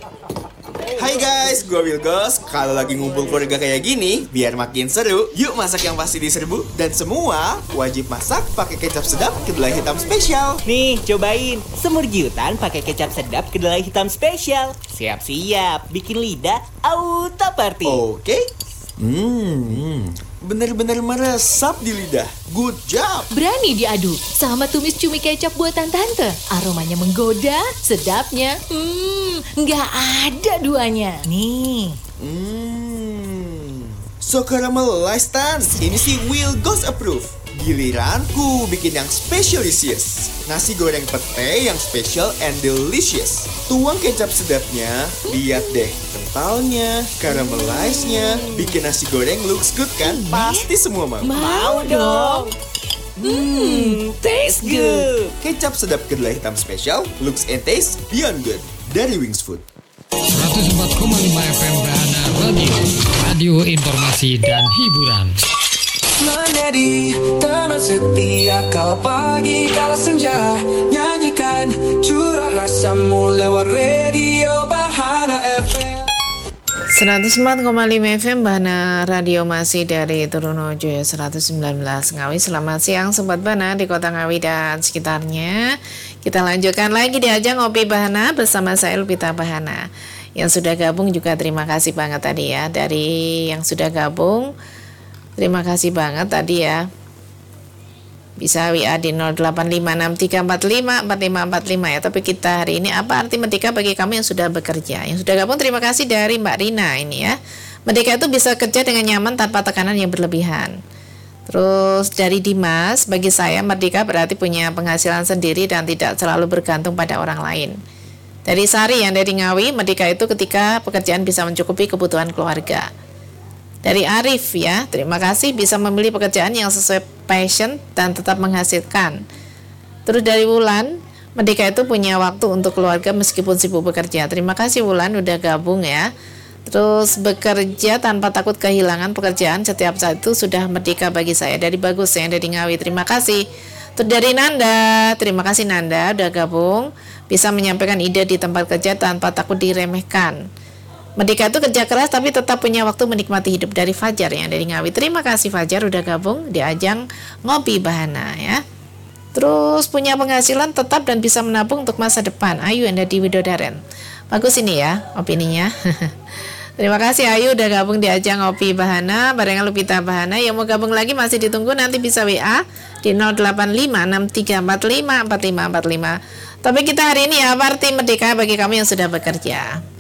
Hai guys, gue Wilgos. Kalau lagi ngumpul keluarga kayak gini, biar makin seru, yuk masak yang pasti diserbu. Dan semua wajib masak pakai kecap sedap kedelai hitam spesial. Nih, cobain semur giutan pakai kecap sedap kedelai hitam spesial. Siap-siap, bikin lidah auto party. Oke. Bener-bener meresap di lidah. Good job. Berani diadu sama tumis cumi kecap buatan tante. Aromanya menggoda, sedapnya, nggak ada duanya. Nih, So caramelized Tan. Ini sih Wilgos approve. Giliranku bikin yang specialisius. Nasi goreng pete yang special and delicious. Tuang kecap sedapnya. Lihat deh, kentalnya, caramelized-nya. Bikin nasi goreng looks good kan? Pasti semua mau. Mau dong. taste good. Kecap sedap kedelai hitam spesial, looks and taste beyond good. Dari Wings Food. 104,5 FM Bahana Radio. Radio informasi dan hiburan. Menjadi teman setia kau pagi kala senja. Nyanyikan curah rasamu lewat radio Bahana FM. 104,5 FM Bahana Radio masih dari Trunojo 119 Ngawi. Selamat siang Sobat Bahana di Kota Ngawi dan sekitarnya. Kita lanjutkan lagi di ajang Ngopi Bahana bersama saya Elvita Bahana. Yang sudah gabung juga terima kasih banget tadi ya. Dari yang sudah gabung terima kasih banget tadi ya. Bisa WA di 085634545545 ya. Tapi kita hari ini apa arti merdeka bagi kamu yang sudah bekerja? Yang sudah gabung terima kasih dari Mbak Rina ini ya. Merdeka itu bisa kerja dengan nyaman tanpa tekanan yang berlebihan. Terus dari Dimas, bagi saya merdeka berarti punya penghasilan sendiri dan tidak selalu bergantung pada orang lain. Dari Sari yang dari Ngawi, merdeka itu ketika pekerjaan bisa mencukupi kebutuhan keluarga. Dari Arif ya, terima kasih bisa memilih pekerjaan yang sesuai passion dan tetap menghasilkan. Terus dari Wulan, merdeka itu punya waktu untuk keluarga meskipun sibuk bekerja. Terima kasih Wulan udah gabung ya. Terus bekerja tanpa takut kehilangan pekerjaan setiap saat itu sudah merdeka bagi saya. Dari Bagus yang dari Ngawi, terima kasih. Terus dari Nanda, terima kasih Nanda udah gabung. Bisa menyampaikan ide di tempat kerja tanpa takut diremehkan. Merdeka itu kerja keras tapi tetap punya waktu menikmati hidup. Dari Fajar yang dari Ngawi. Terima kasih Fajar udah gabung di ajang Ngopi Bahana ya. Terus punya penghasilan tetap dan bisa menabung untuk masa depan. Ayu yang dari Widodaren. Bagus ini ya opininya. Terima kasih Ayu udah gabung di ajang Ngopi Bahana barengan Lupita Bahana. Yang mau gabung lagi masih ditunggu, nanti bisa WA di 085634545545. Topik kita hari ini ya, apa arti merdeka bagi kamu yang sudah bekerja?